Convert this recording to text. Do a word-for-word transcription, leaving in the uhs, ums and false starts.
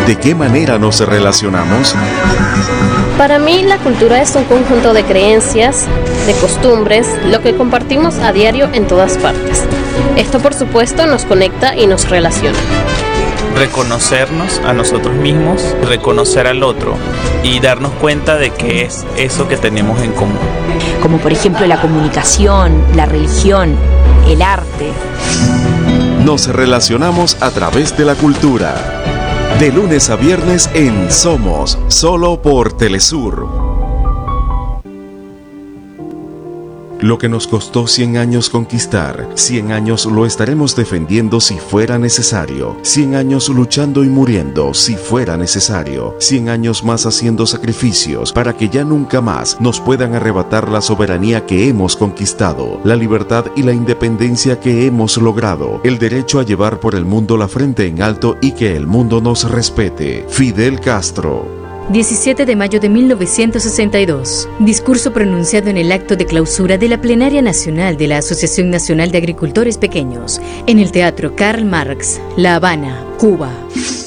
¿De qué manera nos relacionamos? Para mí, la cultura es un conjunto de creencias, de costumbres, lo que compartimos a diario en todas partes. Esto, por supuesto, nos conecta y nos relaciona. Reconocernos a nosotros mismos, reconocer al otro y darnos cuenta de qué es eso que tenemos en común. Como por ejemplo la comunicación, la religión, el arte. Nos relacionamos a través de la cultura. De lunes a viernes en Somos, solo por Telesur. Lo que nos costó cien años conquistar, cien años lo estaremos defendiendo si fuera necesario, cien años luchando y muriendo si fuera necesario, cien años más haciendo sacrificios para que ya nunca más nos puedan arrebatar la soberanía que hemos conquistado, la libertad y la independencia que hemos logrado, el derecho a llevar por el mundo la frente en alto y que el mundo nos respete. Fidel Castro. diecisiete de mayo de mil novecientos sesenta y dos. Discurso pronunciado en el acto de clausura de la Plenaria Nacional de la Asociación Nacional de Agricultores Pequeños, en el Teatro Karl Marx, La Habana, Cuba.